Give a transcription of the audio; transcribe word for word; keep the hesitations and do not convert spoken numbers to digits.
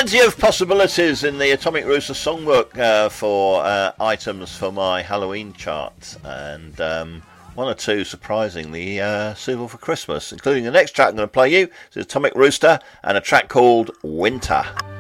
Plenty of possibilities in the Atomic Rooster songbook uh, for uh, items for my Halloween chart, and um, one or two surprisingly uh, suitable for Christmas, including the next track I'm going to play you. It's Atomic Rooster and a track called Winter.